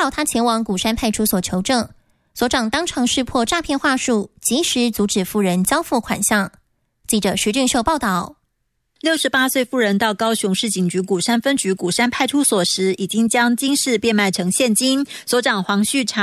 扰他前往鼓山派出所求证，所长当场识破诈骗话术，及时阻止妇人交付款项。记者徐俊秀报道。 68岁妇人到高雄市警局鼓山分局鼓山派出所时，已经将金饰变卖成现金。所长黄旭茶